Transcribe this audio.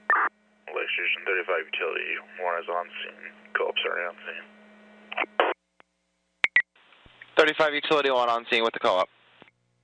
Lake Station 35 Utility 1 is on scene. Co-ops already on scene. 35 Utility 1 on scene with the co-op.